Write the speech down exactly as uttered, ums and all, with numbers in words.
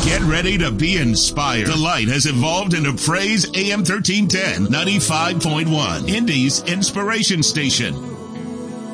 Get ready to be inspired. The Light has evolved into Praise A M thirteen ten, ninety-five point one, Indy's inspiration station.